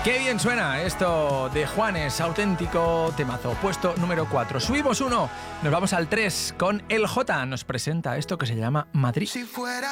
Qué bien suena esto de Juanes, auténtico temazo. Puesto número 4. Subimos 1, nos vamos al 3 con el J. Nos presenta esto que se llama Madrid. Si fuera